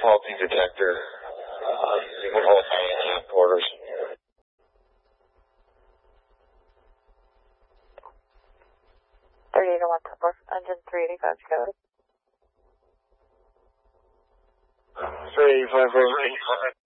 faulty detector. You can hold high in quarters. Engine 385 Chicago. 385 over 85.